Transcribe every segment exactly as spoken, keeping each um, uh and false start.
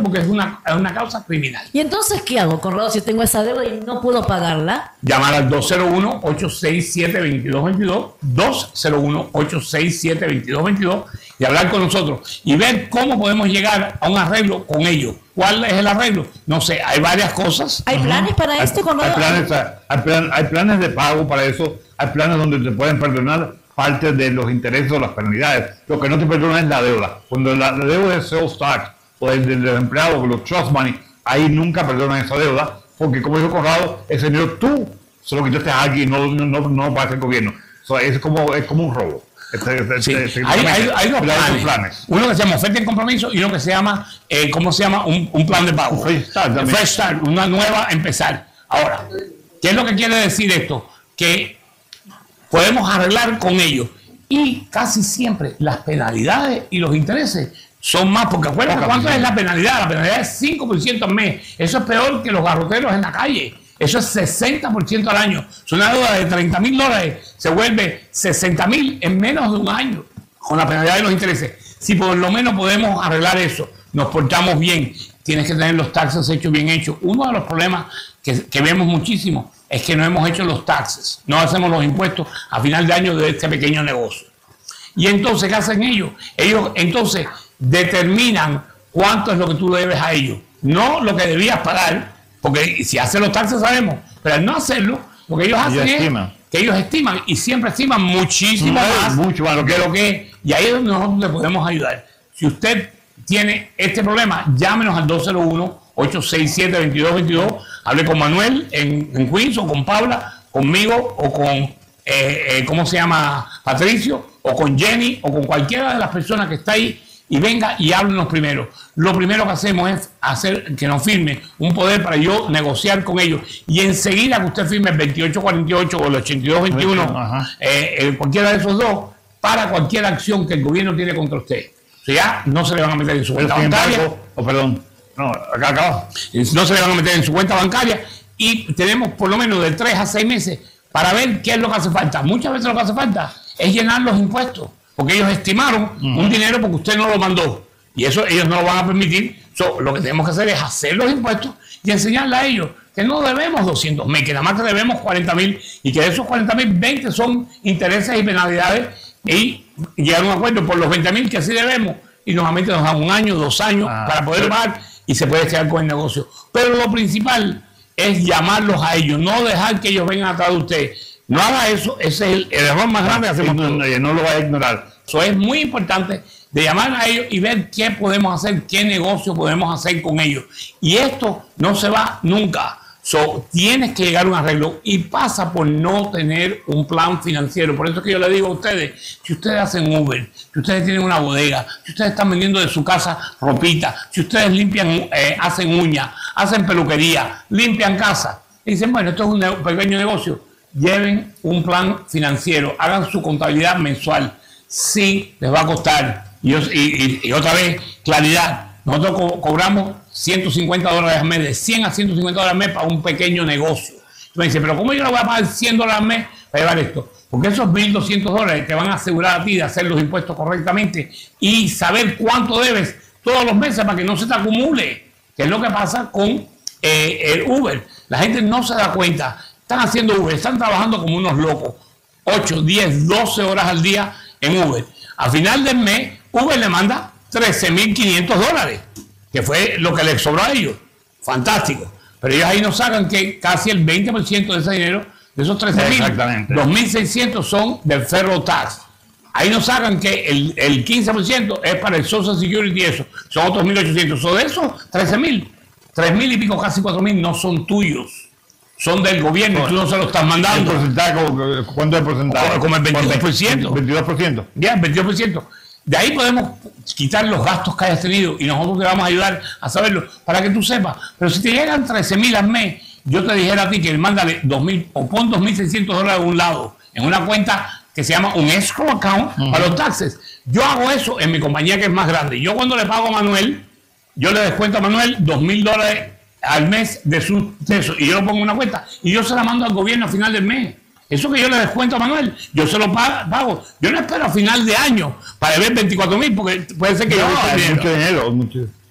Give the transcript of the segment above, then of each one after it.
financiero porque es una, es una causa criminal. ¿Y entonces qué hago, Conrado, si tengo esa deuda y no puedo pagarla? Llamar al dos cero uno, ocho seis siete, dos dos dos dos, dos cero uno, ocho seis siete, dos dos dos dos y hablar con nosotros y ver cómo podemos llegar a un arreglo con ellos. ¿Cuál es el arreglo? No sé, hay varias cosas. ¿Hay planes para Hay, esto, Conrado? hay, planes, hay, plan- hay planes de pago para eso, hay planes donde te pueden perdonar parte de los intereses o las penalidades. Lo que no te perdona es la deuda. Cuando la, la deuda es sales tax o del, del empleado, los trust money, ahí nunca perdonan esa deuda, porque como dijo Conrado, ese dinero tú se lo quitaste a alguien, no, no, no, no para el gobierno. So, es, como, es como un robo. Este, este, Sí. este, Hay, hay, hay dos pero planes. planes. Uno que se llama oferta en compromiso y uno que se llama, eh, ¿cómo se llama? Un, un plan de pago. Un fresh start también. Fresh start, una nueva empezar. Ahora, ¿qué es lo que quiere decir esto? Que podemos arreglar con ellos. Y casi siempre las penalidades y los intereses son más, porque acuérdate cuánto es la penalidad. La penalidad es cinco por ciento al mes. Eso es peor que los garroteros en la calle. Eso es sesenta por ciento al año. Es una deuda de treinta mil dólares, se vuelve sesenta mil en menos de un año con la penalidad y los intereses. Si por lo menos podemos arreglar eso, nos portamos bien, tienes que tener los taxes hechos bien hechos. Uno de los problemas que, que vemos muchísimo es que no hemos hecho los taxes, no hacemos los impuestos a final de año de este pequeño negocio. Y entonces, ¿qué hacen ellos? Ellos entonces determinan cuánto es lo que tú debes a ellos, no lo que debías pagar, porque si hacen los taxes sabemos, pero al no hacerlo, lo que ellos hacen Ellos es estiman. que ellos estiman y siempre estiman muchísimo Mucho, más mucho más. de lo que, y ahí es donde nosotros le podemos ayudar. Si usted tiene este problema, llámenos al dos cero uno, ocho seis siete, dos dos dos dos, hable con Manuel en, en Queens o con Paula, conmigo o con, eh, eh, ¿cómo se llama? Patricio, o con Jenny o con cualquiera de las personas que está ahí y venga y háblenos primero. Lo primero que hacemos es hacer que nos firme un poder para yo negociar con ellos y enseguida que usted firme el veintiocho cuarenta y ocho o el ochenta y dos veintiuno, Ajá. eh, eh, cualquiera de esos dos, para cualquier acción que el gobierno tiene contra usted. O sea, ya no se le van a meter en su Pero cuenta sin bancaria. embargo, oh, perdón, no, acá acá. No se le van a meter en su cuenta bancaria y tenemos por lo menos de tres a seis meses para ver qué es lo que hace falta. Muchas veces lo que hace falta es llenar los impuestos, porque ellos estimaron uh-huh. un dinero porque usted no lo mandó y eso ellos no lo van a permitir. So, lo que tenemos que hacer es hacer los impuestos y enseñarle a ellos que no debemos doscientos mil, que nada más que debemos cuarenta mil y que de esos cuarenta mil, veinte son intereses y penalidades y llegar a un acuerdo por los veinte mil que sí debemos y normalmente nos dan un año, dos años ah, para poder pagar y se puede quedar con el negocio. Pero lo principal es llamarlos a ellos, no dejar que ellos vengan atrás de usted. No haga eso, ese es el, el error más grande que hacemos. No, no, no lo va a ignorar. Eso es muy importante de llamar a ellos y ver qué podemos hacer, qué negocio podemos hacer con ellos. Y esto no se va nunca. So, tienes que llegar a un arreglo y pasa por no tener un plan financiero. Por eso es que yo le digo a ustedes, si ustedes hacen Uber, si ustedes tienen una bodega, si ustedes están vendiendo de su casa ropita, si ustedes limpian, eh, hacen uñas, hacen peluquería, limpian casa, y dicen, bueno, esto es un ne- pequeño negocio, lleven un plan financiero, hagan su contabilidad mensual. Sí, les va a costar. Y, y, y otra vez, claridad. Nosotros co cobramos ciento cincuenta dólares al mes, de cien a ciento cincuenta dólares al mes para un pequeño negocio. Tú me dices, pero ¿cómo yo le voy a pagar cien dólares al mes para llevar esto? Porque esos mil doscientos dólares te van a asegurar a ti de hacer los impuestos correctamente y saber cuánto debes todos los meses para que no se te acumule. Que es lo que pasa con eh, el Uber. La gente no se da cuenta. Están haciendo Uber, están trabajando como unos locos. ocho, diez, doce horas al día en Uber. Al final del mes, Uber le manda trece mil quinientos dólares, que fue lo que les sobró a ellos. Fantástico. Pero ellos ahí nos sacan que casi el veinte por ciento de ese dinero, de esos trece mil, dos mil seiscientos son del federal tax. Ahí nos sacan que el, el quince por ciento es para el Social Security y eso. Son otros mil ochocientos. O de esos trece mil, tres mil y pico, casi cuatro mil no son tuyos. Son del gobierno y tú no se lo estás mandando. ¿El porcentaje, ¿cuánto es el porcentaje? Como el veintidós por ciento. veintidós por ciento. Ya, el veintidós por ciento. De ahí podemos quitar los gastos que hayas tenido y nosotros te vamos a ayudar a saberlo para que tú sepas. Pero si te llegan trece mil al mes, yo te dijera a ti que mándale dos mil o pon dos mil seiscientos dólares a un lado en una cuenta que se llama un escrow account uh-huh. para los taxes. Yo hago eso en mi compañía que es más grande. Yo cuando le pago a Manuel, yo le descuento a Manuel dos mil dólares al mes de su de eso y yo lo pongo en una cuenta y yo se la mando al gobierno a final del mes. Eso que yo le descuento a Manuel, yo se lo pago. Yo no espero a final de año para ver veinticuatro mil porque puede ser que no, yo no es dinero. mucho dinero. Mucho.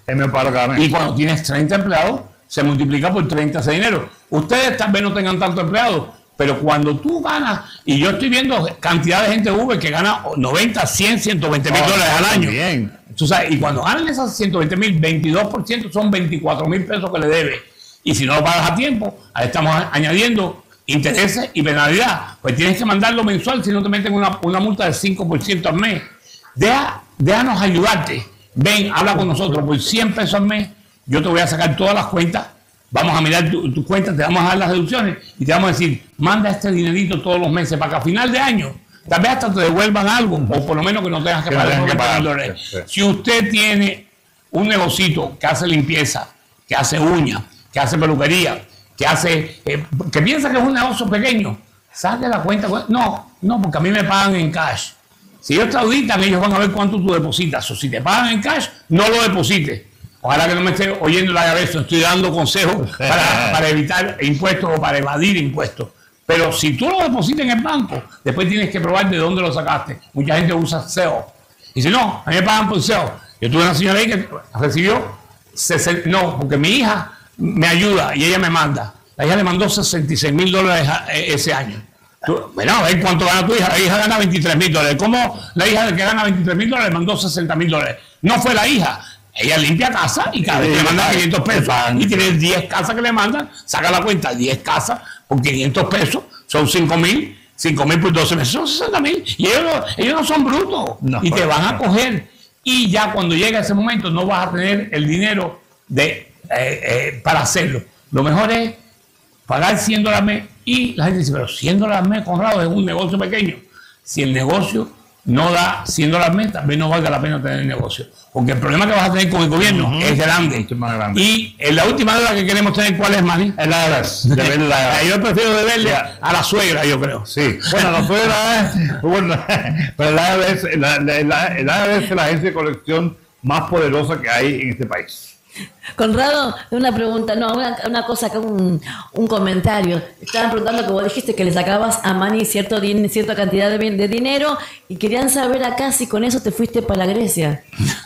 Es me pago cada mes. Y cuando tienes treinta empleados, se multiplica por treinta ese dinero. Ustedes tal vez no tengan tantos empleados, pero cuando tú ganas, y yo estoy viendo cantidad de gente de Uber que gana noventa, cien, ciento veinte mil Oh, dólares al año. bien. Tú sabes, y cuando ganan esos ciento veinte mil, veintidós por ciento son veinticuatro mil pesos que le debe. Y si no lo pagas a tiempo, ahí estamos añadiendo intereses y penalidad. Pues tienes que mandarlo mensual, si no te meten una, una multa del cinco por ciento al mes. Deja, déjanos ayudarte. Ven, habla con nosotros por cien pesos al mes. Yo te voy a sacar todas las cuentas. Vamos a mirar tus tu cuentas, te vamos a dar las deducciones y te vamos a decir, manda este dinerito todos los meses para que a final de año tal vez hasta te devuelvan algo, o por lo menos que no tengas que, que pagar noventa mil dólares. Sí, sí. Si usted tiene un negocito que hace limpieza, que hace uñas, que hace peluquería, que hace, eh, que piensa que es un negocio pequeño, saque la cuenta. No, no, porque a mí me pagan en cash. Si ellos te auditan, ellos van a ver cuánto tú depositas. O si te pagan en cash, no lo deposites. Ojalá que no me esté oyendo la cabeza, estoy dando consejos para, para evitar impuestos o para evadir impuestos. Pero si tú lo depositas en el banco, después tienes que probar de dónde lo sacaste. Mucha gente usa S E O. Y si no, a mí me pagan por S E O. Yo tuve una señora ahí que recibió, sesenta, no, porque mi hija me ayuda y ella me manda. La hija le mandó sesenta y seis mil dólares ese año. Tú, bueno, a ver cuánto gana tu hija. La hija gana veintitrés mil dólares. ¿Cómo la hija del que gana veintitrés mil dólares mandó sesenta mil dólares? No fue la hija. Ella limpia casa y cada vez le manda quinientos pesos. Y tiene diez casas que le mandan, saca la cuenta, diez casas por quinientos pesos, son cinco mil, cinco mil por doce meses, son sesenta mil. Y ellos no, ellos no son brutos. No, y te van a coger. Y ya cuando llega ese momento no vas a tener el dinero de, eh, eh, para hacerlo. Lo mejor es pagar cien dólares al mes. Y la gente dice, pero cien dólares al mes, Conrado, es un negocio pequeño. Si el negocio no da cien dólares al mes, tal vez no valga la pena tener el negocio. Porque el problema que vas a tener con el gobierno uh-huh. es grande. grande. Y en la última deuda que queremos tener, ¿cuál es, Manny? El I R S. De la... Yo prefiero deberle yeah. a la suegra, yo creo. Sí. Bueno, la suegra es... Bueno, pero el I R S, la, la, la, el I R S es la agencia de colección más poderosa que hay en este país. Conrado, una pregunta, no, una, una cosa, acá un, un comentario. Estaban preguntando que vos dijiste que le sacabas a Manny cierto, cierta cantidad de, de dinero y querían saber acá si con eso te fuiste para la Grecia.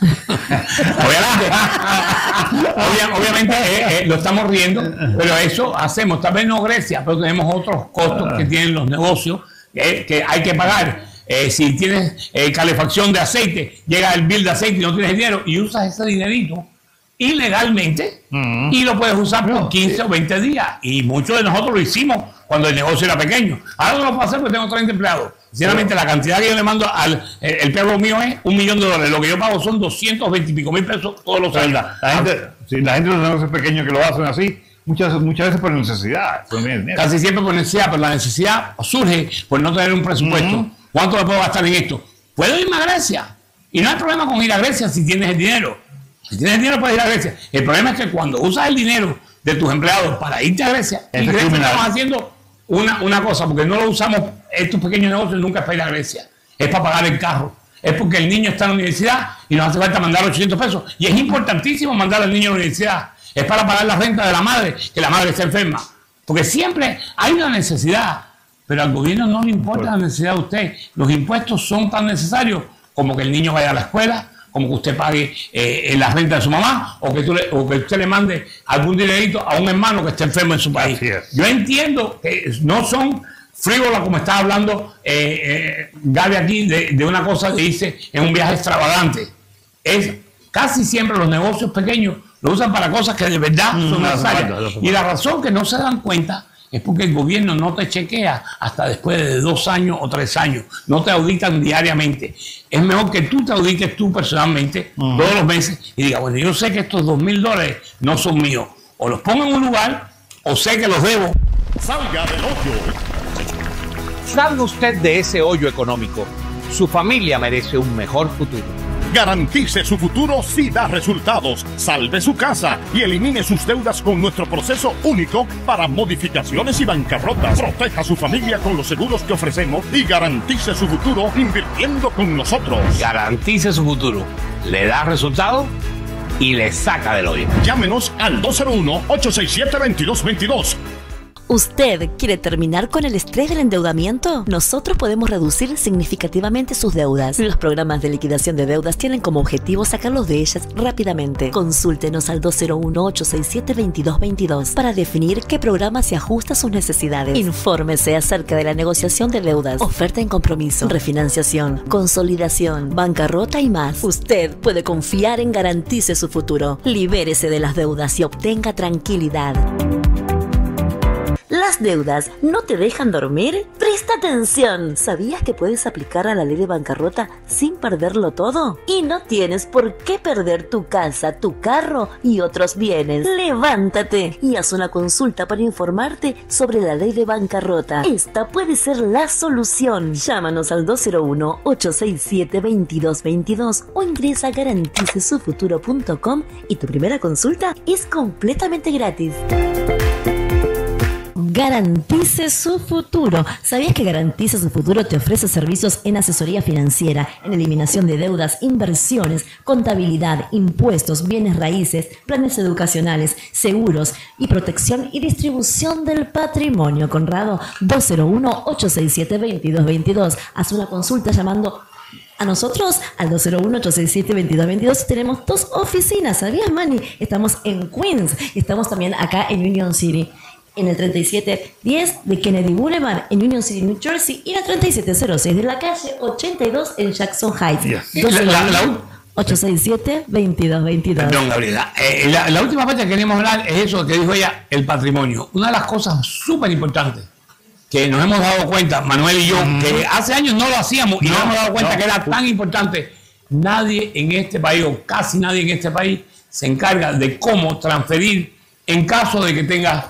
Obviamente, Obvia, obviamente eh, eh, lo estamos riendo, pero eso hacemos, tal vez no Grecia, pero tenemos otros costos que tienen los negocios eh, que hay que pagar. Eh, si tienes eh, calefacción de aceite, llega el bill de aceite y no tienes dinero y usas ese dinerito ilegalmente uh-huh. y lo puedes usar por quince o veinte días. Y muchos de nosotros lo hicimos cuando el negocio era pequeño. Ahora no lo puedo hacer porque tengo treinta empleados. Sinceramente, la cantidad que yo le mando al el, el perro mío es un millón de dólares. Lo que yo pago son doscientos veinte y pico mil pesos todos los años. La, la gente, si la gente de los negocios pequeños que lo hacen así, muchas, muchas veces por necesidad. Por Casi siempre por necesidad, pero la necesidad surge por no tener un presupuesto. Uh-huh. ¿Cuánto le puedo gastar en esto? Puedo irme a Grecia. Y no hay problema con ir a Grecia si tienes el dinero. Si tienes dinero para ir a Grecia. El problema es que cuando usas el dinero de tus empleados para irte a Grecia, en Grecia estamos haciendo una, una cosa, porque no lo usamos, estos pequeños negocios nunca es para ir a Grecia, es para pagar el carro. Es porque el niño está en la universidad y nos hace falta mandar ochocientos pesos. Y es importantísimo mandar al niño a la universidad. Es para pagar la renta de la madre, que la madre está enferma. Porque siempre hay una necesidad, pero al gobierno no le importa la necesidad de usted. Los impuestos son tan necesarios como que el niño vaya a la escuela, como que usted pague eh, la renta de su mamá, o que, tú le, o que usted le mande algún dinerito a un hermano que esté enfermo en su país. Yo entiendo que no son frívolas como está hablando eh, eh, Gaby aquí, de, de una cosa que hice en un viaje extravagante. Es casi siempre los negocios pequeños lo usan para cosas que de verdad son necesarias. Y la razón que no se dan cuenta es porque el gobierno no te chequea hasta después de dos años o tres años. No te auditan diariamente. Es mejor que tú te audites tú personalmente uh-huh. todos los meses y digas, bueno, yo sé que estos dos mil dólares no son míos. O los pongo en un lugar o sé que los debo. Salga del hoyo. Salga usted de ese hoyo económico. Su familia merece un mejor futuro. Garantice su futuro si da resultados. Salve su casa y elimine sus deudas con nuestro proceso único para modificaciones y bancarrotas. Proteja a su familia con los seguros que ofrecemos y garantice su futuro invirtiendo con nosotros. Garantice su futuro. Le da resultado y le saca del hoyo. Llámenos al dos cero uno, ocho seis siete, dos dos dos dos. ¿Usted quiere terminar con el estrés del endeudamiento? Nosotros podemos reducir significativamente sus deudas. Los programas de liquidación de deudas tienen como objetivo sacarlos de ellas rápidamente. Consúltenos al dos cero uno, ocho seis siete, dos dos dos dos para definir qué programa se ajusta a sus necesidades. Infórmese acerca de la negociación de deudas, oferta en compromiso, refinanciación, consolidación, bancarrota y más. Usted puede confiar en Garantice su futuro. Libérese de las deudas y obtenga tranquilidad. ¿Las deudas no te dejan dormir? ¡Presta atención! ¿Sabías que puedes aplicar a la ley de bancarrota sin perderlo todo? Y no tienes por qué perder tu casa, tu carro y otros bienes. ¡Levántate! Y haz una consulta para informarte sobre la ley de bancarrota. Esta puede ser la solución. Llámanos al dos cero uno, ocho seis siete, dos dos dos dos o ingresa a garantice su futuro punto com y tu primera consulta es completamente gratis. Garantice su futuro. ¿Sabías que Garantice su futuro te ofrece servicios en asesoría financiera, en eliminación de deudas, inversiones, contabilidad, impuestos, bienes raíces, planes educacionales, seguros y protección y distribución del patrimonio? Conrado, dos cero uno, ocho seis siete, dos dos dos dos. Haz una consulta llamando a nosotros al dos cero uno, ocho seis siete, dos dos dos dos. Tenemos dos oficinas, ¿sabías, Manny? Estamos en Queens y estamos también acá en Union City, en el treinta y siete diez de Kennedy Boulevard en Union City, New Jersey, y en el treinta y siete cero seis de la calle ochenta y dos en Jackson Heights. Yes. La, la, la, ocho seis siete, dos dos dos dos. Perdón, Gabriela. Eh, la, la última parte que queremos hablar es eso que dijo ella, el patrimonio. Una de las cosas súper importantes que nos hemos dado cuenta, Manuel y yo, mm. que hace años no lo hacíamos y no, nos hemos dado cuenta no. que era tan importante. Nadie en este país, o casi nadie en este país, se encarga de cómo transferir en caso de que tengas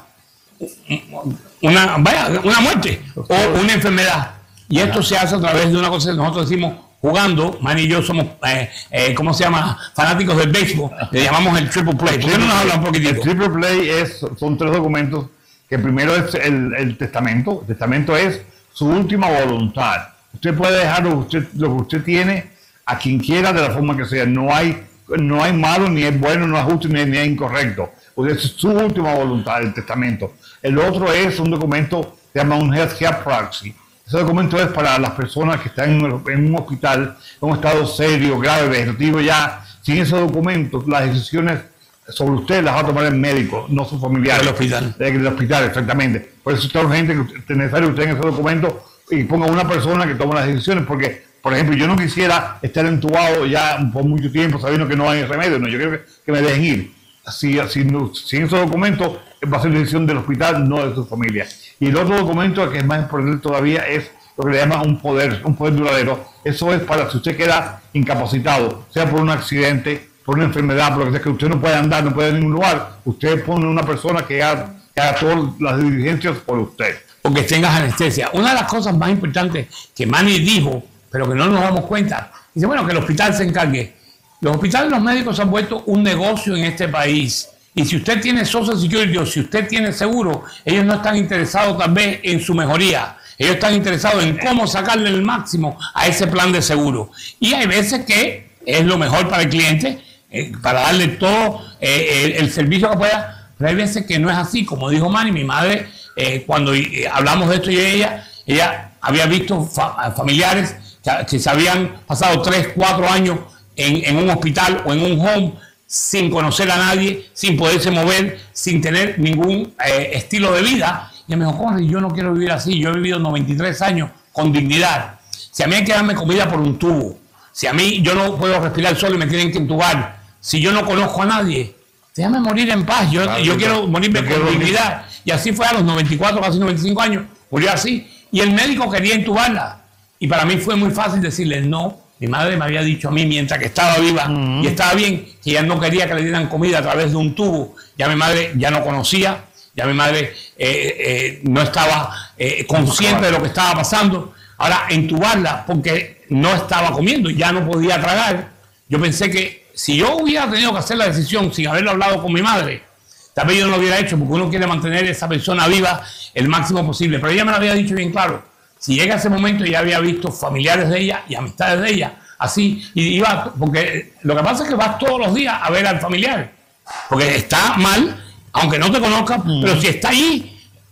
una, vaya, una muerte o una enfermedad. Y esto se hace a través de una cosa que nosotros decimos jugando. Manny y yo somos, eh, eh, ¿cómo se llama? Fanáticos del béisbol. Le llamamos el triple play. ¿Por qué no nos habla un poquitito? El triple play es, son tres documentos. Que primero es el, el testamento. El testamento es su última voluntad. Usted puede dejar lo que usted, lo que usted tiene a quien quiera de la forma que sea. No hay, no hay malo, ni es bueno, no es justo, ni, ni es incorrecto. Pues es su última voluntad, el testamento. El otro es un documento que se llama un Healthcare Proxy. Ese documento es para las personas que están en, en un hospital, en un estado serio, grave, vegetativo ya. Sin ese documento, las decisiones sobre usted las va a tomar el médico, no su familiar. Del hospital. Del hospital, exactamente. Por eso está urgente que es necesario que usted en ese documento y ponga una persona que tome las decisiones, porque, por ejemplo, yo no quisiera estar entubado ya por mucho tiempo sabiendo que no hay remedio, no, yo quiero que, que me dejen ir. Si, si, si en ese documento va a ser decisión del hospital, no de su familia. Y el otro documento que es más importante todavía es lo que le llama un poder, un poder duradero. Eso es para si usted queda incapacitado, sea por un accidente, por una enfermedad, por lo que sea, que usted no puede andar, no puede ir a ningún lugar, usted pone una persona que haga, que haga todas las diligencias por usted. Porque tengas anestesia. Una de las cosas más importantes que Manny dijo, pero que no nos damos cuenta, dice, bueno, que el hospital se encargue. Los hospitales, los médicos se han vuelto un negocio en este país. Y si usted tiene Social Security o si usted tiene seguro, ellos no están interesados tal vez en su mejoría. Ellos están interesados en cómo sacarle el máximo a ese plan de seguro. Y hay veces que es lo mejor para el cliente, eh, para darle todo eh, el, el servicio que pueda. Pero hay veces que no es así. Como dijo Manny, mi madre, eh, cuando eh, hablamos de esto y ella, ella había visto fa familiares que, que se habían pasado tres, cuatro años En, en un hospital o en un home sin conocer a nadie, sin poderse mover, sin tener ningún eh, estilo de vida. Y me dijo, Jorge, yo no quiero vivir así. Yo he vivido noventa y tres años con dignidad. Si a mí hay que darme comida por un tubo, si a mí yo no puedo respirar solo y me tienen que entubar, si yo no conozco a nadie, déjame morir en paz. Yo, claro, yo quiero morirme con quiero dignidad. Morir. Y así fue a los noventa y cuatro, casi noventa y cinco años. Murió así. Y el médico quería entubarla. Y para mí fue muy fácil decirle no. Mi madre me había dicho a mí, mientras que estaba viva uh-huh. y estaba bien, que ella no quería que le dieran comida a través de un tubo. Ya mi madre ya no conocía, ya mi madre eh, eh, no estaba eh, consciente de lo que estaba pasando. Ahora, entubarla porque no estaba comiendo, ya no podía tragar. Yo pensé que si yo hubiera tenido que hacer la decisión sin haberlo hablado con mi madre, tal vez yo no lo hubiera hecho, porque uno quiere mantener a esa persona viva el máximo posible. Pero ella me lo había dicho bien claro. Si llega ese momento, ya había visto familiares de ella y amistades de ella, así, y iba, porque lo que pasa es que vas todos los días a ver al familiar, porque está mal, aunque no te conozca, mm. pero si está ahí,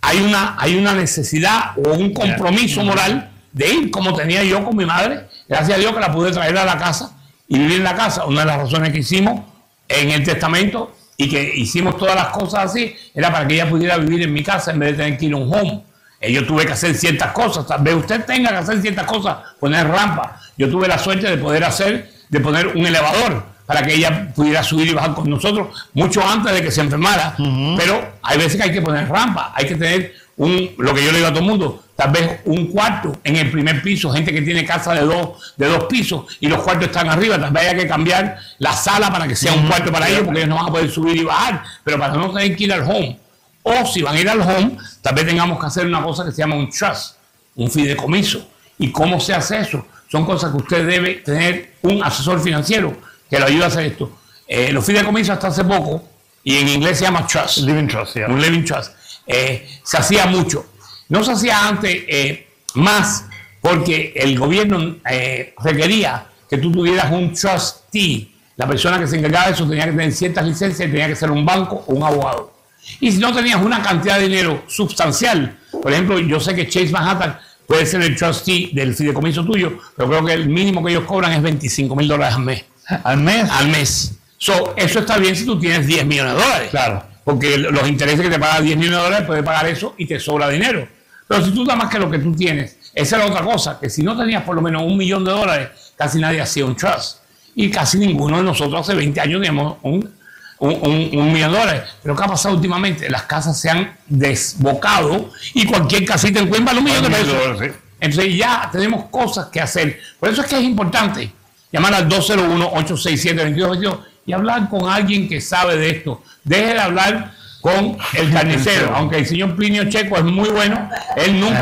hay una, hay una necesidad o un compromiso moral de ir como tenía yo con mi madre. Gracias a Dios que la pude traer a la casa y vivir en la casa. Una de las razones que hicimos en el testamento y que hicimos todas las cosas así era para que ella pudiera vivir en mi casa en vez de tener que ir a un home. Eh, yo tuve que hacer ciertas cosas. Tal vez usted tenga que hacer ciertas cosas, poner rampa. Yo tuve la suerte de poder hacer, de poner un elevador para que ella pudiera subir y bajar con nosotros mucho antes de que se enfermara. Uh-huh. Pero hay veces que hay que poner rampa, hay que tener un, lo que yo le digo a todo el mundo, tal vez un cuarto en el primer piso, gente que tiene casa de dos, de dos pisos y los cuartos están arriba, tal vez haya que cambiar la sala para que sea un cuarto para ellos, porque ellos no van a poder subir y bajar, pero para no tener que ir al home. O si van a ir al home, tal vez tengamos que hacer una cosa que se llama un trust, un fideicomiso. ¿Y cómo se hace eso? Son cosas que usted debe tener un asesor financiero que lo ayude a hacer esto. Eh, los fideicomisos hasta hace poco, y en inglés se llama trust. Living trust, yeah. Un living trust. Eh, se hacía mucho. No se hacía antes eh, más porque el gobierno eh, requería que tú tuvieras un trustee. La persona que se encargaba de eso tenía que tener ciertas licencias y tenía que ser un banco o un abogado. Y si no tenías una cantidad de dinero sustancial, por ejemplo, yo sé que Chase Manhattan puede ser el trustee del fideicomiso tuyo, pero creo que el mínimo que ellos cobran es veinticinco mil dólares al mes. ¿Al mes? Al mes. So, eso está bien si tú tienes diez millones de dólares. Claro. Porque los intereses que te pagan diez millones de dólares, puedes pagar eso y te sobra dinero. Pero si tú das más que lo que tú tienes, esa es la otra cosa, que si no tenías por lo menos un millón de dólares, casi nadie hacía un trust. Y casi ninguno de nosotros hace veinte años teníamos un, un, un, un millón de dólares. Pero ¿qué ha pasado últimamente? Las casas se han desbocado y cualquier casita en Cuenca vale un millón de pesos. Sí. Entonces ya tenemos cosas que hacer. Por eso es que es importante llamar al dos cero uno, ocho seis siete, dos dos dos dos y hablar con alguien que sabe de esto. Deje de hablar con el carnicero, aunque el señor Plinio Checo es muy bueno, él nunca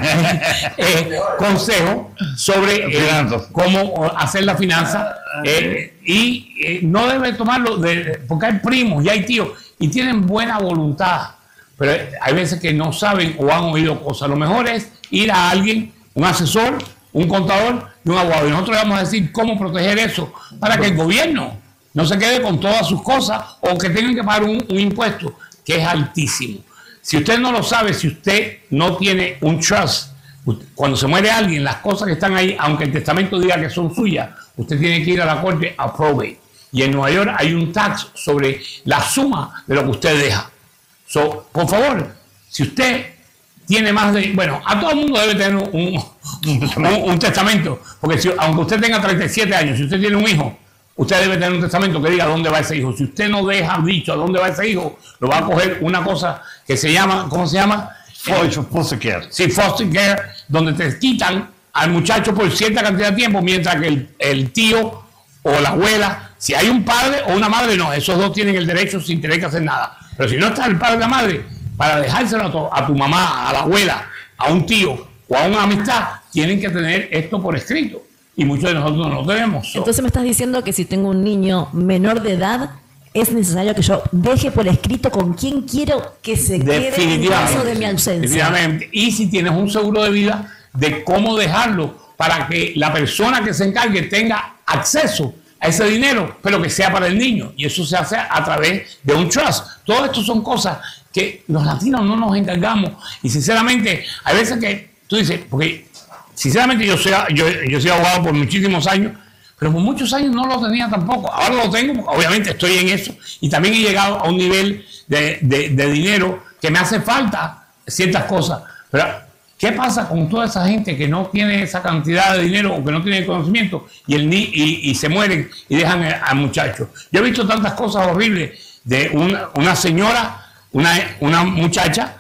da eh, consejo sobre eh, cómo hacer la finanza eh, y eh, no debe tomarlo, de, porque hay primos y hay tíos y tienen buena voluntad, pero hay veces que no saben o han oído cosas. Lo mejor es ir a alguien, un asesor, un contador y un abogado. Y nosotros le vamos a decir cómo proteger eso para que el gobierno no se quede con todas sus cosas o que tengan que pagar un, un impuesto que es altísimo. Si usted no lo sabe, si usted no tiene un trust, cuando se muere alguien, las cosas que están ahí, aunque el testamento diga que son suyas, usted tiene que ir a la corte a probate. Y en Nueva York hay un tax sobre la suma de lo que usted deja. So, por favor, si usted tiene más de... Bueno, a todo el mundo debe tener un, un, un, un testamento, porque si, aunque usted tenga treinta y siete años, si usted tiene un hijo, usted debe tener un testamento que diga dónde va ese hijo. Si usted no deja dicho a dónde va ese hijo, lo va a coger una cosa que se llama, ¿cómo se llama? Foster care. Sí, foster care, donde te quitan al muchacho por cierta cantidad de tiempo, mientras que el, el tío o la abuela, si hay un padre o una madre, no, esos dos tienen el derecho sin tener que hacer nada. Pero si no está el padre o la madre, para dejárselo a tu, a tu mamá, a la abuela, a un tío o a una amistad, tienen que tener esto por escrito. Y muchos de nosotros no lo tenemos. So. Entonces me estás diciendo que si tengo un niño menor de edad, es necesario que yo deje por escrito con quién quiero que se quede en caso de mi ausencia. Definitivamente. Y si tienes un seguro de vida, de cómo dejarlo para que la persona que se encargue tenga acceso a ese dinero, pero que sea para el niño. Y eso se hace a través de un trust. Todo esto son cosas que los latinos no nos encargamos. Y sinceramente, hay veces que tú dices, porque sinceramente yo soy, yo, yo soy abogado por muchísimos años, pero por muchos años no lo tenía tampoco. Ahora lo tengo, obviamente estoy en eso y también he llegado a un nivel de, de, de dinero que me hace falta ciertas cosas. Pero ¿qué pasa con toda esa gente que no tiene esa cantidad de dinero o que no tiene el conocimiento y, el, y, y se mueren y dejan al muchacho? Yo he visto tantas cosas horribles de una, una señora, una, una muchacha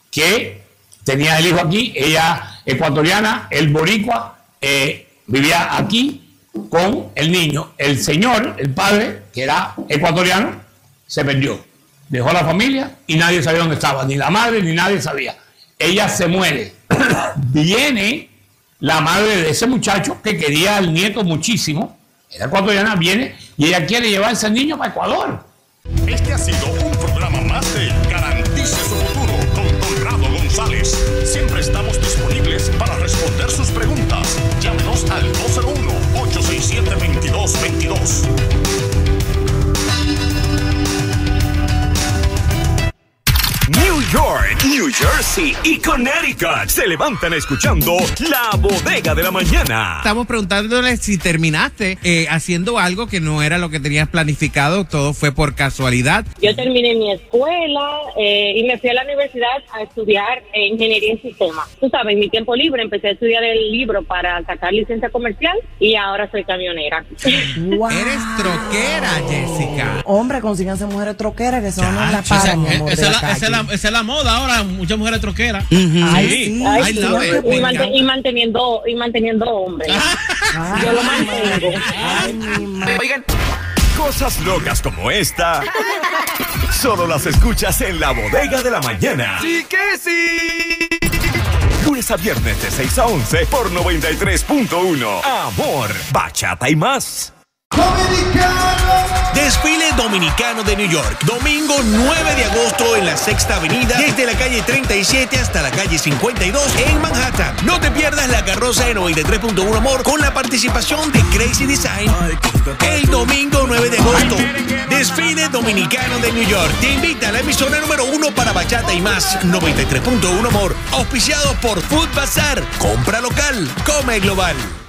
que tenía el hijo aquí, ella ecuatoriana, el boricua, eh, vivía aquí con el niño. El señor, el padre, que era ecuatoriano, se perdió. Dejó a la familia y nadie sabía dónde estaba, ni la madre ni nadie sabía. Ella se muere. Viene la madre de ese muchacho que quería al nieto muchísimo, era ecuatoriana, viene y ella quiere llevarse al niño para Ecuador. Este ha sido un programa más de Garantice su futuro con Conrado González. Siempre estamos disponibles para responder sus preguntas. Llámenos al dos cero uno, ocho seis siete, dos dos dos dos. New York, New Jersey y Connecticut se levantan escuchando La Bodega de la Mañana. Estamos preguntándole si terminaste eh, haciendo algo que no era lo que tenías planificado, todo fue por casualidad. Yo terminé mi escuela eh, y me fui a la universidad a estudiar eh, ingeniería en sistemas. Tú sabes, en mi tiempo libre empecé a estudiar el libro para sacar licencia comercial y ahora soy camionera. Wow. Eres troquera, Jessica. Hombre, consíganse mujeres troqueras que son Ya, la para, mi amor, esa, de es la la, esa, es la, esa es la moda ahora, muchas mujeres troqueras. Uh-huh. Ay, Sí. sí. Ay, I sí, love it. y, mante- y manteniendo y manteniendo hombres. Ay, Yo lo mantengo. Ay, mi madre. Oigan, cosas locas como esta solo las escuchas en La Bodega de la Mañana. ¡Sí que sí! Lunes a viernes de seis a once por noventa y tres punto uno. Amor, bachata y más. Desfile Dominicano de New York, domingo nueve de agosto en la Sexta Avenida, desde la calle treinta y siete hasta la calle cincuenta y dos en Manhattan. No te pierdas la carroza de noventa y tres punto uno Amor con la participación de Crazy Design. El domingo nueve de agosto, Desfile Dominicano de New York. Te invita a la emisora número uno para bachata y más, noventa y tres punto uno Amor, auspiciado por Food Bazar. Compra local, come global.